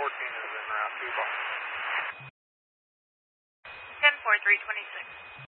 14 is en route to Boston. 10-4, 326.